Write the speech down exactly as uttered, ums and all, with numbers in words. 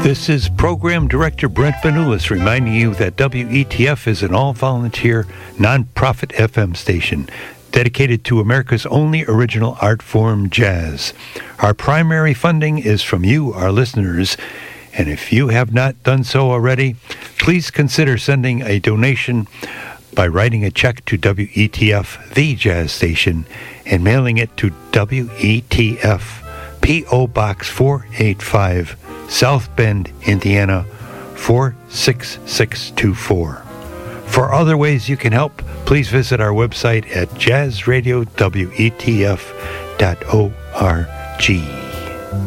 This is Program Director Brent Vanoulis reminding you that W E T F is an all-volunteer, non-profit F M station dedicated to America's only original art form, jazz. Our primary funding is from you, our listeners, and if you have not done so already, please consider sending a donation by writing a check to W E T F, the jazz station, and mailing it to W E T F, P O Box four eighty-five, South Bend, Indiana, four six six two four. For other ways you can help, please visit our website at jazz radio w e t f dot org.